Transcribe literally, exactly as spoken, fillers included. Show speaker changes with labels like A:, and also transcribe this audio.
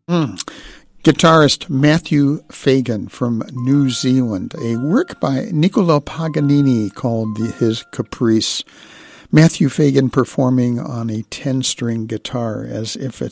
A: Mm. Guitarist Matthew Fagan from New Zealand, a work by Niccolo Paganini called the, his Caprice. Matthew Fagan performing on a ten-string guitar as if it